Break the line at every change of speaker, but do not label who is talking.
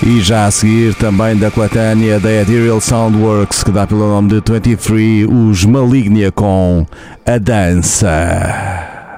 E já a seguir também da coletânea da Ethereal Soundworks, que dá pelo nome de 23, os Malignia com A Dança.